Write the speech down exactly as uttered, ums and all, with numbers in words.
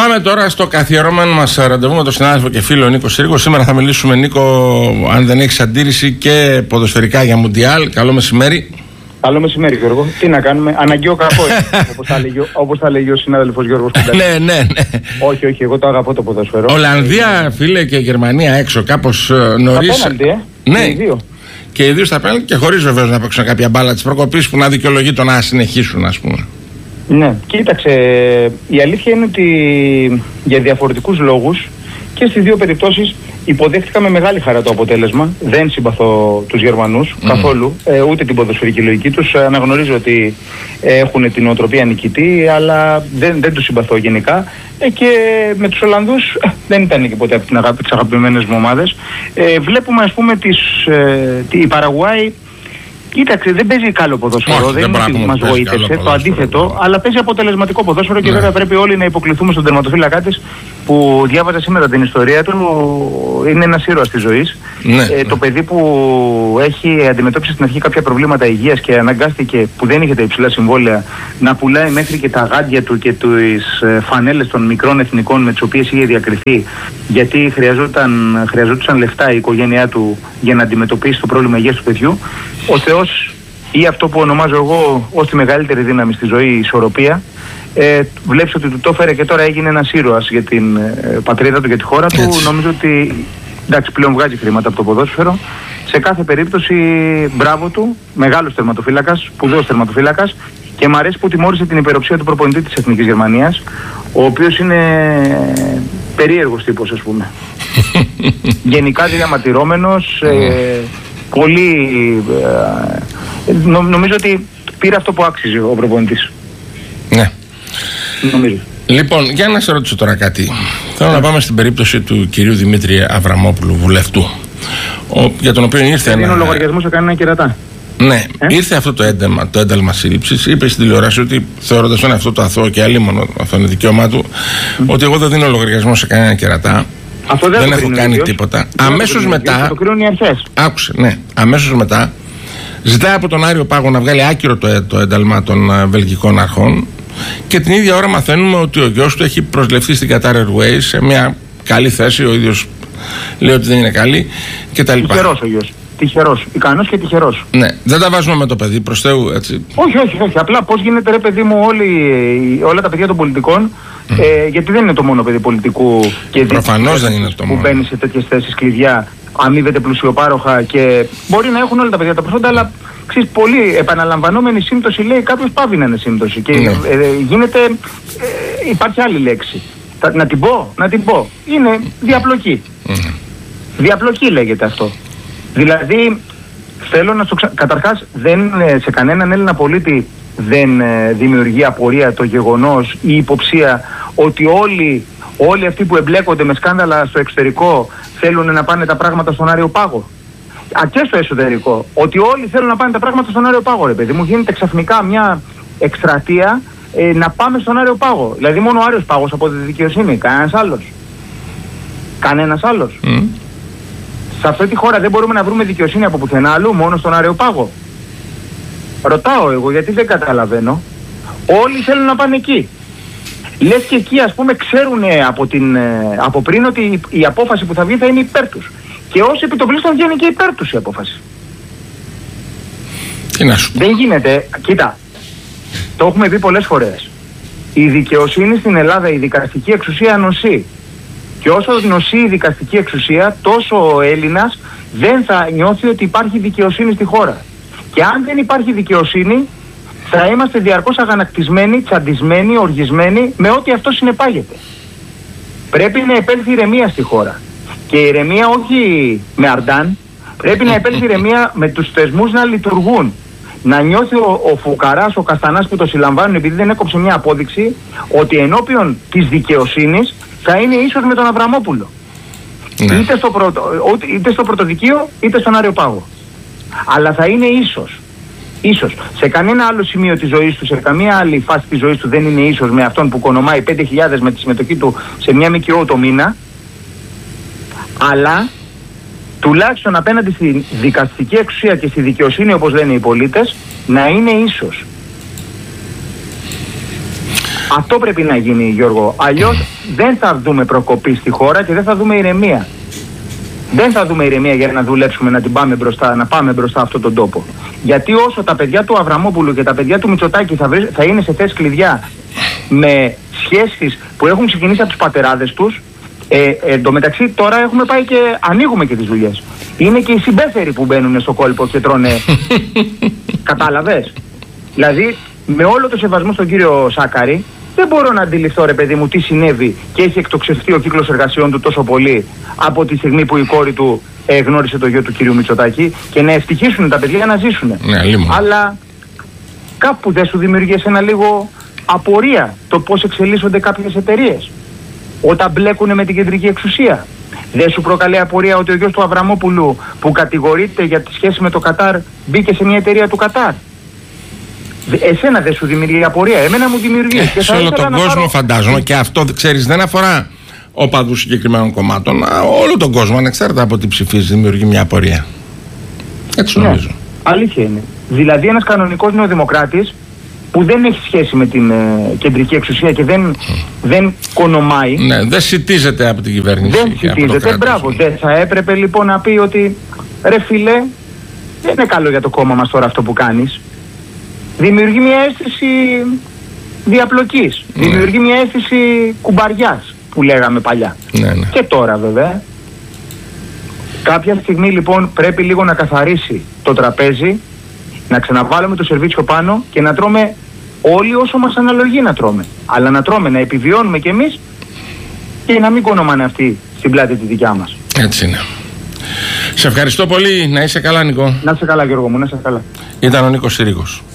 Πάμε τώρα στο καθιερώμενο μας ραντεβού με τον συνάδελφο και φίλο Νίκο Συρίγο. Σήμερα θα μιλήσουμε, Νίκο, αν δεν έχεις αντίρρηση, και ποδοσφαιρικά για Μουντιάλ. Καλό μεσημέρι. Καλό μεσημέρι, Γιώργο. Τι να κάνουμε, αναγκαίο κακό, όπως θα λέγει ο συνάδελφος Γιώργος Κουντάλη. Ναι, ναι, ναι. Όχι, όχι, εγώ το αγαπώ το ποδόσφαιρο. Ολλανδία, φίλε, και Γερμανία έξω, κάπως νωρίς. Απέναντι, ε. Ναι. Και οι δύο. Και οι δύο στα πέναλτι, και χωρίς βεβαίως να παίξουν κάποια μπάλα της προκοπής που να δικαιολογεί το να συνεχίσουν, ας πούμε. Ναι, κοίταξε, η αλήθεια είναι ότι για διαφορετικούς λόγους και στις δύο περιπτώσεις υποδέχτηκα με μεγάλη χαρά το αποτέλεσμα. Δεν συμπαθώ τους Γερμανούς mm. καθόλου, ε, ούτε την ποδοσφαιρική λογική τους. Αναγνωρίζω ότι έχουν την οτροπία νικητή, αλλά δεν, δεν τους συμπαθώ γενικά. Ε, και με τους Ολλανδούς ε, δεν ήταν και ποτέ από την αγάπη, τις αγαπημένες μου ομάδες. Ε, βλέπουμε, ας πούμε, τις, ε, η Παραγουάη. Κοίταξε, δεν παίζει καλό ποδόσφαιρο, Όχι, δεν είναι ότι μας βοήθησε, το αντίθετο, αλλά παίζει αποτελεσματικό ποδόσφαιρο, ναι. Και βέβαια πρέπει όλοι να υποκληθούμε στον τερματοφύλακά της, που διάβαζα σήμερα την ιστορία του, είναι ένας ήρωας της ζωής. Ναι, ε, ναι. Το παιδί που έχει αντιμετώπισει στην αρχή κάποια προβλήματα υγείας και αναγκάστηκε, που δεν είχε τα υψηλά συμβόλαια, να πουλάει μέχρι και τα γάντια του και τις φανέλες των μικρών εθνικών με τις οποίες είχε διακριθεί, γιατί χρειαζόταν, χρειαζόταν λεφτά η οικογένειά του για να αντιμετωπίσει το πρόβλημα υγείας του παιδιού. Ο Θεός, ή αυτό που ονομάζω εγώ ως τη μεγαλύτερη δύναμη στη ζωή, η ισορροπία, ε, βλέπεις ότι του το έφερε και τώρα έγινε ένας ήρωας για την ε, πατρίδα του, για τη χώρα του. Έτσι. Νομίζω ότι εντάξει, πλέον βγάζει χρήματα από το ποδόσφαιρο. Σε κάθε περίπτωση, μπράβο του, μεγάλος τερματοφύλακας, σπουδαίος τερματοφύλακας, και μου αρέσει που τιμώρησε την υπεροψία του προπονητή της Εθνικής Γερμανίας, ο οποίος είναι περίεργος τύπος, ας πούμε. Γενικά διαμαρτυρόμενος, ε, πολύ. Ε, νο, νομίζω ότι πήρε αυτό που άξιζε ο προπονητής. Ναι. Νομίζω. Λοιπόν, για να σε ρωτήσω τώρα κάτι. Θέλω να πάμε στην περίπτωση του κυρίου Δημήτρη Αβραμόπουλου, βουλευτού, ο, για τον οποίο ήρθε ένα. Είναι ο λογαριασμός, έκανε ένα κερατά. Ναι, ε? ήρθε αυτό το ένταλμα, το ένταλμα σύλληψης. Είπε στην τηλεόραση ότι, θεωρώντας τον αυτό το αθώο και αλίμονο, αυτό είναι δικαίωμά του, mm. ότι εγώ δεν δίνω λογαριασμό σε κανένα κερατά. Αυτό δεν δεν έχω κάνει τίποτα. Αμέσως μετά. Το κρίνουν οι αρχές. Άκουσε, ναι. Αμέσως μετά ζητάει από τον Άριο Πάγο να βγάλει άκυρο το, το ένταλμα των uh, βελγικών αρχών, και την ίδια ώρα μαθαίνουμε ότι ο γιος του έχει προσληφθεί στην Qatar Airways σε μια καλή θέση. Ο ίδιος λέει ότι δεν είναι καλή κτλ. Τυχερός ο γιος. Τυχερός. Ικανός και τυχερός. Ναι, δεν τα βάζουμε με το παιδί, προς Θεού, έτσι. Όχι, όχι, όχι. Απλά πώς γίνεται, ρε παιδί μου, όλοι, όλα τα παιδιά των πολιτικών. Mm. Ε, γιατί δεν είναι το μόνο παιδί πολιτικού και προφανώς δεν είναι το μόνο που μπαίνει σε τέτοιες θέσεις κλειδιά, αμείβεται πλουσιοπάροχα και μπορεί να έχουν όλα τα παιδιά τα προσόντα, αλλά ξέρεις, πολύ επαναλαμβανόμενη σύμπτωση, λέει κάποιος, πάβει να είναι σύμπτωση. Και mm. ε, ε, γίνεται, ε, υπάρχει άλλη λέξη. Θα, να την πω, να την πω. Είναι διαπλοκή. Mm. Διαπλοκή λέγεται αυτό. Δηλαδή, θέλω να στο ξα... Καταρχάς, δεν, σε κανέναν Έλληνα πολίτη δεν ε, δημιουργεί απορία το γεγονός ή υποψία ότι όλοι, όλοι αυτοί που εμπλέκονται με σκάνδαλα στο εξωτερικό θέλουν να πάνε τα πράγματα στον Άριο Πάγο. Α, και στο εσωτερικό. Ότι όλοι θέλουν να πάνε τα πράγματα στον Άριο Πάγο, ρε παιδί μου. Γίνεται ξαφνικά μια εκστρατεία ε, να πάμε στον Άριο Πάγο. Δηλαδή, μόνο ο Άριος Πάγος από τη δικαιοσύνη. Κανένας άλλος. Κανένας άλλος. Mm. Σε αυτή τη χώρα δεν μπορούμε να βρούμε δικαιοσύνη από πουθενά αλλού, μόνο στον Άριο Πάγο. Ρωτάω εγώ, γιατί δεν καταλαβαίνω. Όλοι θέλουν να πάνε εκεί. Λες και εκεί, ας πούμε, ξέρουν από, την, από πριν ότι η, η απόφαση που θα βγει θα είναι υπέρ τους. Και όσοι επιτοπλίστων βγαίνει και υπέρ τους η απόφαση. Τι να σου πω. Δεν γίνεται. Κοίτα, το έχουμε πει πολλές φορές. Η δικαιοσύνη στην Ελλάδα, η δικαστική εξουσία νοσεί. Και όσο νοσεί η δικαστική εξουσία, τόσο ο Έλληνας δεν θα νιώθει ότι υπάρχει δικαιοσύνη στη χώρα. Και αν δεν υπάρχει δικαιοσύνη, θα είμαστε διαρκώς αγανακτισμένοι, τσαντισμένοι, οργισμένοι με ό,τι αυτό συνεπάγεται. Πρέπει να επέλθει ηρεμία στη χώρα. Και ηρεμία όχι με αρντάν, πρέπει να επέλθει ηρεμία με τους θεσμούς να λειτουργούν. Να νιώθει ο, ο φουκαράς, ο καστανάς που το συλλαμβάνουν επειδή δεν έκοψε μια απόδειξη, ότι ενώπιον της δικαιοσύνης θα είναι ίσως με τον Αβραμόπουλο. Ναι. Είτε, στο πρώτο, είτε στο πρωτοδικείο είτε στον Άριο Πάγο. Αλλά θα είναι ίσως. Ίσως. Σε κανένα άλλο σημείο της ζωής του, σε καμία άλλη φάση της ζωής του δεν είναι ίσως με αυτόν που κονομάει πέντε χιλιάδες με τη συμμετοχή του σε μια ΜΚΟ το μήνα. Αλλά τουλάχιστον απέναντι στη δικαστική εξουσία και στη δικαιοσύνη, όπως λένε οι πολίτες, να είναι ίσως. Αυτό πρέπει να γίνει, Γιώργο. Αλλιώς δεν θα δούμε προκοπή στη χώρα και δεν θα δούμε ηρεμία. Δεν θα δούμε ηρεμία για να δουλέψουμε, να την πάμε μπροστά, να πάμε μπροστά αυτόν τον τόπο. Γιατί όσο τα παιδιά του Αβραμόπουλου και τα παιδιά του Μητσοτάκη θα, βρει, θα είναι σε θέσεις κλειδιά με σχέσεις που έχουν ξεκινήσει από τους πατεράδες τους, ε, εντωμεταξύ τώρα έχουμε πάει και ανοίγουμε και τις δουλειές. Είναι και οι συμπέθεροι που μπαίνουν στο κόλπο και τρώνε. Κατάλαβες. Δηλαδή, με όλο το σεβασμό στον κύριο Σάκαρη, δεν μπορώ να αντιληφθώ, ρε παιδί μου, τι συνέβη και έχει εκτοξευτεί ο κύκλος εργασιών του τόσο πολύ από τη στιγμή που η κόρη του ε, γνώρισε το γιο του κυρίου Μητσοτάκη, και να ευτυχήσουν τα παιδιά να ζήσουν. Ναι, αλλά κάπου δεν σου δημιουργεί ένα λίγο απορία το πώς εξελίσσονται κάποιες εταιρείες όταν μπλέκουν με την κεντρική εξουσία? Δεν σου προκαλεί απορία ότι ο γιος του Αβραμόπουλου, που κατηγορείται για τη σχέση με το Κατάρ, μπήκε σε μια εταιρεία του Κατάρ? Εσένα δεν σου δημιουργεί απορία? Εμένα μου δημιουργεί. Ε, και σε όλο τον κόσμο πάρω... φαντάζομαι, και αυτό ξέρεις δεν αφορά οπαδούς συγκεκριμένων κομμάτων, όλο τον κόσμο ανεξάρτητα από τι ψηφίζει δημιουργεί μια απορία. Έτσι νομίζω. Ναι, αλήθεια είναι. Δηλαδή ένας κανονικός νεοδημοκράτης που δεν έχει σχέση με την ε, κεντρική εξουσία και δεν, mm. δεν κονομάει. Ναι, δεν σιτίζεται από την κυβέρνηση. Δεν σιτίζεται, μπράβο. Δεν θα έπρεπε λοιπόν να πει ότι ρε φίλε, δεν είναι καλό για το κόμμα μας τώρα αυτό που κάνεις. Δημιουργεί μια αίσθηση διαπλοκής. Ναι. Δημιουργεί μια αίσθηση κουμπαριάς που λέγαμε παλιά. Ναι, ναι. Και τώρα βέβαια. Κάποια στιγμή λοιπόν πρέπει λίγο να καθαρίσει το τραπέζι, να ξαναβάλουμε το σερβίτσιο πάνω και να τρώμε όλοι όσο μας αναλογεί να τρώμε. Αλλά να τρώμε, να επιβιώνουμε κι εμείς και να μην κονομάνε αυτοί στην πλάτη τη δικιά μας. Έτσι είναι. Σε ευχαριστώ πολύ. Να είσαι καλά, Νικό. Να είσαι καλά, Γιώργο μου, να είσαι καλά. Ήταν ο Νίκος Συρίγος.